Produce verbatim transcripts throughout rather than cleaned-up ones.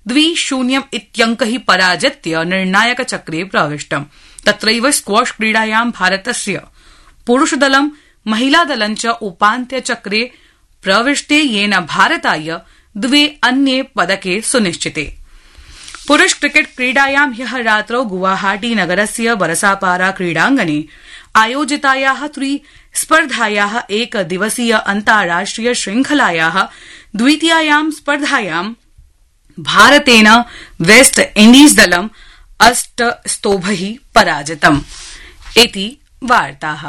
द्वि शून्यम् इत्यङ्कैः पराजित्य निर्णायकचक्रे प्रविष्टम्। तत्रैव स्क्वाश क्रीडायां भारतस्य पुरुषदलं महिलादलं च उपान्त्यचक्रे प्रविष्टे, येन भारताय द्वे अन्ये पदके सुनिश्चिते। पुरुष क्रिकेट क्रीडायां ह्यः रात्रौ गुवाहाटी नगरस्य बरसापारा क्रीडाङ्गणे आयोजितायाः त्रिस्पर्धायाः एकदिवसीय अन्ताराष्ट्रिय श्रृंखलायाः द्वितीयायां स्पर्धायां भारतेन वेस्ट इण्डीज दलम् अष्ट स्तोभैः पराजितम्। इति वार्ताः।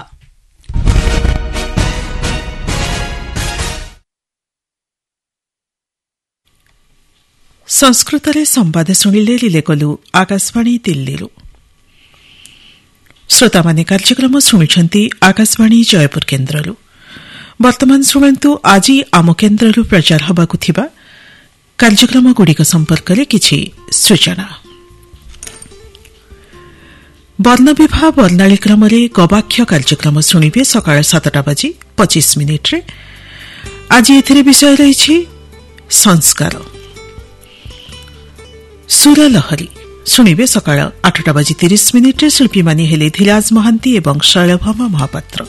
संस्कृतरे संवाद शुणिले रिले कलु आकाशवाणी दिल्लीरु। श्रोतामाने कार्यक्रम शुणुछंती आकाशवाणी जयपुर केन्द्ररु। वर्तमान शुणन्तु आज आम केन्द्ररु प्रचार हबाकु थिबा कार्यक्रम गुड़िक संपर्करे किछि सूचना। वर्ण विवाह वर्णाली क्रमरे गवाक्ष कार्यक्रम शुणिबे सकाळ सातटा बाजी पचीस मिनिट्रे। आज एथिरे विषय रहिछि संस्कार। सुरलहरी शुणिबे सकाळ आठटा बाजी तीस मिनिट्रे। शिल्पी माने हेले धीराज महांती एवं शैलभामा महापात्र।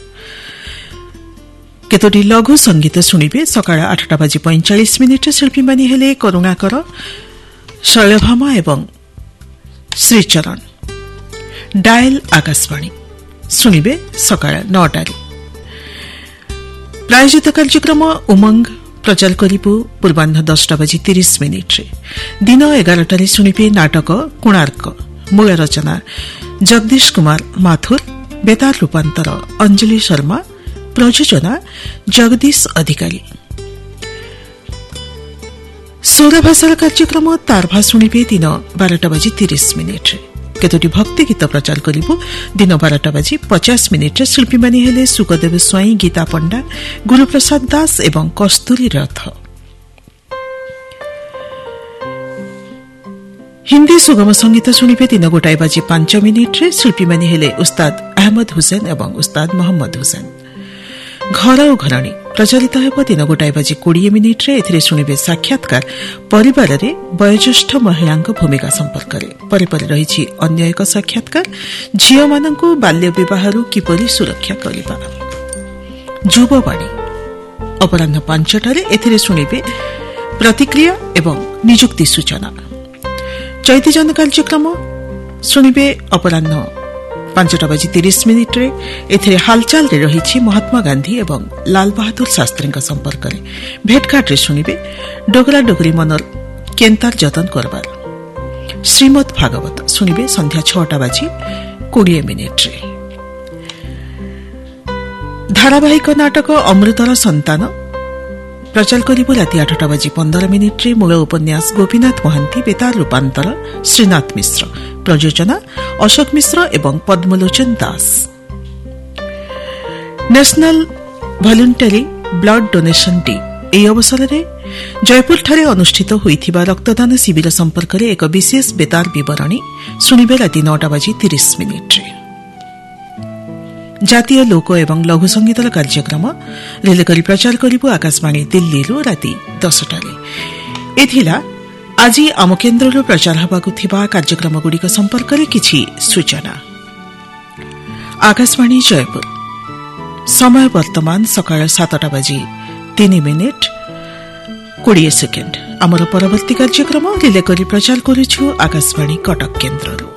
केतोटी लघु संगीत शुणिबे सकाळ आठटा बाजी पैंचाश मिनिट्रे। शिल्पी माने हेले करुणाकर, शैलभामा एवं श्रीचरण। डायल आकाशवाणी शुणिबे सकाळ नौटारे। प्रायोजित कार्यक्रम उमंग प्रचार करिबु पूर्वाह्न दसटा बाजी तीस मिनिट्रे। दिन एगारटारे शुणिबे नाटक कोणार्क। मूल रचना जगदीश कुमार माथुर। बेतार रूपांतर अंजलि शर्मा। प्रयोजना जगदीश अधिकारी। सोरा भाषार कार्यक्रम तारभा शुणिबे दिन बारटा बाजी तीस मिनिट्रे। केतोटी भक्ति गीत प्रचार करिबु दिन बारटा बाजी पचास मिनिट्रे। शिल्पी माने हेले सुखदेव स्वाई, गीता पंडा, गुरुप्रसाद दास एवं कस्तूरी रथ। हिंदी सुगम संगीत शुणिबे दिन गोटाए बाजी पांच मिनिट्रे। शिल्पी माने हेले उस्ताद अहमद हुसैन एवं उस्ताद मोहम्मद हुसैन। घर और घरणी प्रचलित हेब दिन गोटाए बाजी कोड़े मिनिट्रे। एथिरे शुणिबे साक्षात्कार परिवार रे वयोज्येष्ठ महिला भूमिका संपर्क परे परे रही अन्य एक साक्षात्कार झियो मानंकु बाल्य विवाहरु किपरि सुरक्षा करिबा। युववाणी अपराह्न पांचटारे एथिरे शुणिबे प्रतिक्रिया एवं नियुक्ति सूचना। चैतीजन कार्यक्रम शुणिबे अपराह्न पांचटा बाजी तीस मिनिट्रे। एथिरे हालचाल रे रही महात्मा गांधी एवं लाल बहादुर शास्त्री संपर्क रे भेटघाट रे शुणिबे डोगरा डोगरी मनर केन्तार जतन करबार। श्रीमद भागवत शुणिबे संध्या छटा बाजी कोड़े मिनिट्रे। धारावाहिक नाटक अमृतर संतान प्रचार करिबु राति आठटा बाजी पंदर मिनिट्रे। मूल उपन्यास गोपीनाथ महांती। बेतार रूपांतर श्रीनाथ मिश्र। प्रयोजना अशोक मिश्र एवं पद्मलोचन दास। National voluntary blood donation day ଏହି ଅବସରରେ ଜୟପୁରଠାରେ ଅନୁଷ୍ଠିତ ହୋଇଥିବା ରକ୍ତଦାନ ଶିବିର ସମ୍ପର୍କରେ ଏକ ବିଶେଷ ବେତାର ବିବରଣୀ ଶୁଣିବେ ରାତି ନଅଟା ବାଜି ତିରିଶ ମିନିଟ୍ରେ। ଜାତୀୟ ଲୋକ ଏବଂ ଲଘୁ ସଙ୍ଗୀତର କାର୍ଯ୍ୟକ୍ରମ ରିଲେ କରି ପ୍ରଚାର କରିବୁ ଆକାଶବାଣୀ ଦିଲ୍ଲୀରୁ ରାତି ଦଶଟାରେ। ଏଥିଲା ଆଜି ଆମ କେନ୍ଦ୍ରରୁ ପ୍ରଚାର ହେବାକୁ ଥିବା କାର୍ଯ୍ୟକ୍ରମଗୁଡ଼ିକ ସମ୍ପର୍କରେ କିଛି ସୂଚନା। ଆକାଶବାଣୀ ଜୟପୁର ସମୟ ବର୍ତ୍ତମାନ ସକାଳ ସାତଟା ବାଜି ତିନି ମିନିଟ୍ କୋଡ଼ିଏ ସେକେଣ୍ଡ। ଆମର ପରବର୍ତ୍ତୀ କାର୍ଯ୍ୟକ୍ରମ ରିଲେ କରି ପ୍ରଚାର କରୁଛୁ ଆକାଶବାଣୀ କଟକ କେନ୍ଦ୍ରରୁ।